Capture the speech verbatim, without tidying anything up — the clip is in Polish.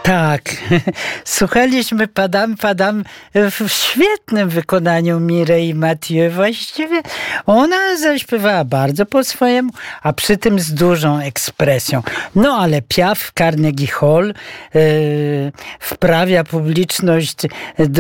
Tak, słuchaliśmy Padam Padam w świetnym wykonaniu Mireille Mathieu. Właściwie ona zaśpiewała bardzo po swojemu, a przy tym z dużą ekspresją. No ale Piaf w Carnegie Hall yy, wprawia publiczność